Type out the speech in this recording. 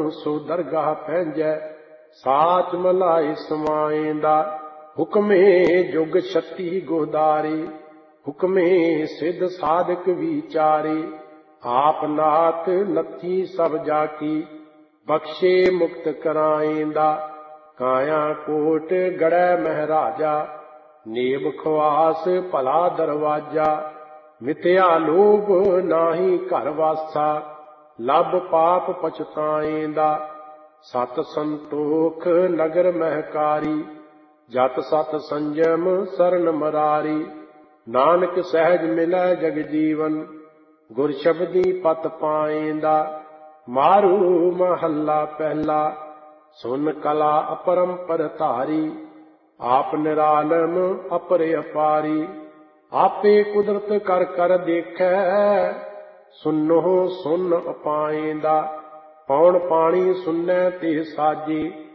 सो दरगाह पैंजै, साच मलाई समाएंदा। हुक्मे जुग छत्ती गोदारी, हुक्मे सिद्ध साधक विचारी। आप नाथ नथी सब जाकी, बख्शे मुक्त कराएंदा। काया कोट गड़ै महराजा, नेब खवास भला दरवाजा। मिथ्या लोभ नाही घर वासा, लब पाप पछताएंदा। सत संतोख नगर महकारी, जत सत संजम सरन मरारी। नानक सहज मिलै जग जीवन, गुर शब्दी पत पाएंदा। मारू महला पहला, सुन कला अपरंपर धारी। आप निरालम अपर अपारी, आपे कुदरत कर कर देखै। सुनो सुन अपाएंदा, पौन पानी सुनै ते साजे।